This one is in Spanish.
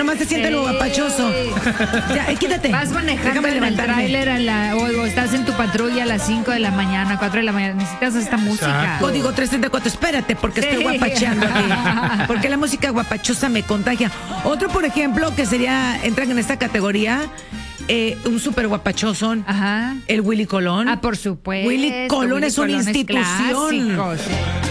nomás se siente lo guapachoso. Ya, quítate. Vas manejando en el tráiler o estás en tu patrulla a las 5 de la mañana, 4 de la mañana. Necesitas esta música. Exacto. Código 334, espérate, porque estoy guapacheando aquí. Porque la música guapachosa me contagia. Otro, por ejemplo, que entran en esta categoría, un súper guapachosón. Ajá. El Willy Colón. Ah, por supuesto. Willy Colón es una institución. Clásico, sí.